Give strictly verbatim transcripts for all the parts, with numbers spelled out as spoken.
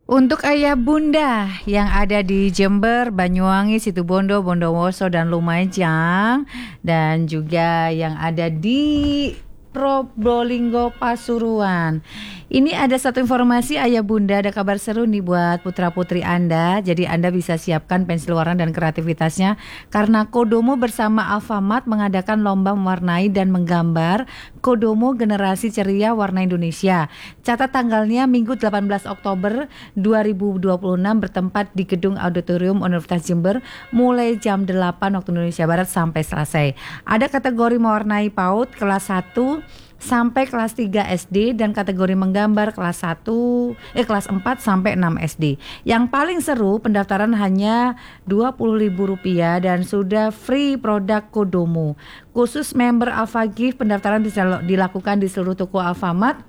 Untuk ayah bunda yang ada di Jember, Banyuwangi, Situbondo, Bondowoso, dan Lumajang, dan juga yang ada di Probolinggo, Pasuruan. Ini ada satu informasi ayah bunda, ada kabar seru nih buat putra putri Anda. Jadi Anda bisa siapkan pensil warna dan kreativitasnya karena Kodomo bersama Alfamart mengadakan lomba mewarnai dan menggambar Kodomo Generasi Ceria Warna Indonesia. Catat tanggalnya Minggu delapan belas Oktober dua ribu dua puluh enam bertempat di Gedung Auditorium Universitas Jember mulai jam delapan waktu Indonesia Barat sampai selesai. Ada kategori mewarnai PAUD kelas satu sampai kelas tiga S D dan kategori menggambar kelas satu eh kelas empat sampai enam S D. Yang paling seru pendaftaran hanya dua puluh ribu rupiah dan sudah free produk Kodomo. Khusus member Alpha Gift pendaftaran dilakukan di seluruh toko Alfamart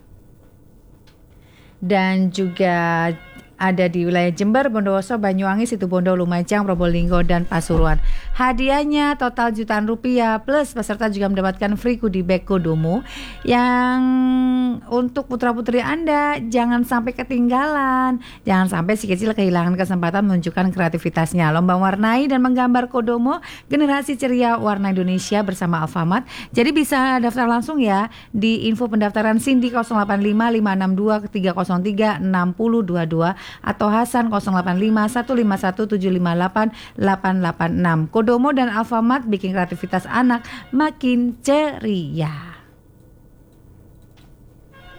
dan juga ada di wilayah Jember, Bondowoso, Banyuwangi, Situbondo, Lumajang, Probolinggo, dan Pasuruan. Hadiahnya total jutaan rupiah plus peserta juga mendapatkan free goodie bag Kodomo yang untuk putra-putri Anda jangan sampai ketinggalan. Jangan sampai si kecil kehilangan kesempatan menunjukkan kreativitasnya. Lomba warnai dan menggambar Kodomo Generasi Ceria Warna Indonesia bersama Alfamart. Jadi bisa daftar langsung ya di info pendaftaran Cindy nol delapan lima lima enam dua tiga nol tiga enam nol dua dua atau Hasan nol delapan lima satu lima satu tujuh lima delapan delapan delapan enam. Kodomo dan Alfamart bikin kreativitas anak makin ceria.